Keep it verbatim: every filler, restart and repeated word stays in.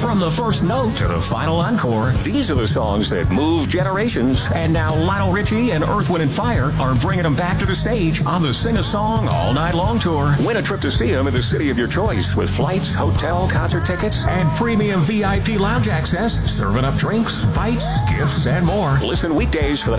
From the first note to the final encore, these are the songs that move generations. And now Lionel Richie and Earth, Wind and Fire are bringing them back to the stage on the Sing a Song All Night Long tour. Win a trip to see them in the city of your choice with flights, hotel, concert tickets, and premium V I P lounge access, serving up drinks, bites, gifts, and more. Listen weekdays for the